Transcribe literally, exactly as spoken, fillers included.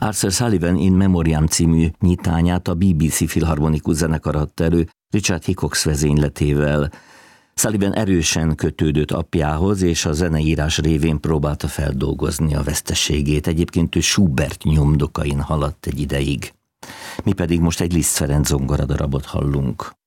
Arthur Sullivan in Memoriam című nyitányát a bé bé cé Filharmonikus Zenekar adta elő Richard Hickox vezényletével. Sullivan erősen kötődött apjához, és a zeneírás révén próbálta feldolgozni a veszteségét. Egyébként ő Schubert nyomdokain haladt egy ideig. Mi pedig most egy Liszt Ferenc zongoradarabot hallunk.